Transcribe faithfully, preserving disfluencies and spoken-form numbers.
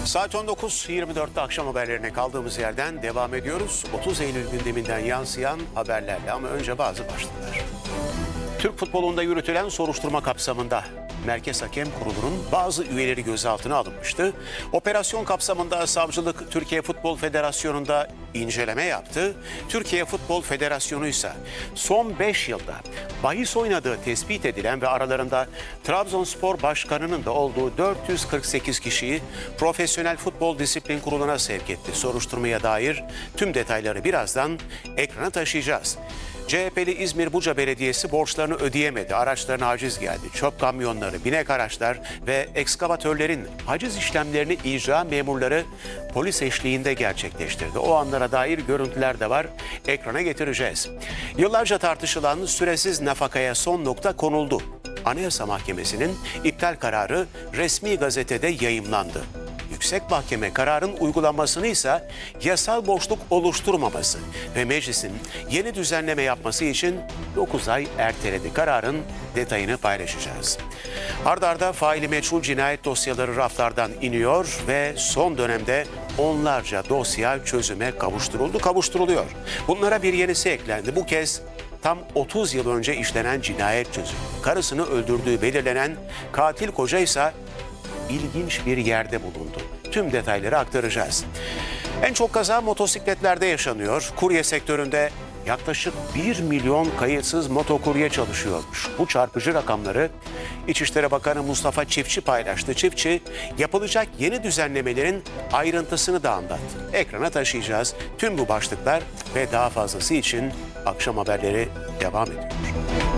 Saat on dokuz yirmi dörtte akşam haberlerine kaldığımız yerden devam ediyoruz. otuz Eylül gündeminden yansıyan haberlerle ama önce bazı başlıklar. Türk futbolunda yürütülen soruşturma kapsamında Merkez Hakem Kurulu'nun bazı üyeleri gözaltına alınmıştı. Operasyon kapsamında savcılık Türkiye Futbol Federasyonu'nda inceleme yaptı. Türkiye Futbol Federasyonu ise son beş yılda bahis oynadığı tespit edilen ve aralarında Trabzonspor Başkanı'nın da olduğu dört yüz kırk sekiz kişiyi Profesyonel Futbol Disiplin Kurulu'na sevk etti. Soruşturmaya dair tüm detayları birazdan ekrana taşıyacağız. C H P'li İzmir Buca Belediyesi borçlarını ödeyemedi. Araçlarına haciz geldi. Çöp kamyonları, binek araçlar ve ekskavatörlerin haciz işlemlerini icra memurları polis eşliğinde gerçekleştirdi. O anlara dair görüntüler de var. Ekrana getireceğiz. Yıllarca tartışılan süresiz nafakaya son nokta konuldu. Anayasa Mahkemesi'nin iptal kararı resmi gazetede yayımlandı. Yüksek Mahkeme kararın uygulanmasını ise yasal boşluk oluşturmaması ve meclisin yeni düzenleme yapması için dokuz ay erteledi. Kararın detayını paylaşacağız. Ard arda faili meçhul cinayet dosyaları raflardan iniyor ve son dönemde onlarca dosya çözüme kavuşturuldu, kavuşturuluyor. Bunlara bir yenisi eklendi. Bu kez tam otuz yıl önce işlenen cinayet çözümü. Karısını öldürdüğü belirlenen katil koca ise ilginç bir yerde bulundu. Tüm detayları aktaracağız. En çok kaza motosikletlerde yaşanıyor. Kurye sektöründe yaklaşık bir milyon kayıtsız motokurye çalışıyormuş. Bu çarpıcı rakamları İçişleri Bakanı Mustafa Çiftçi paylaştı. Çiftçi yapılacak yeni düzenlemelerin ayrıntısını da anlattı. Ekrana taşıyacağız. Tüm bu başlıklar ve daha fazlası için akşam haberleri devam ediyor.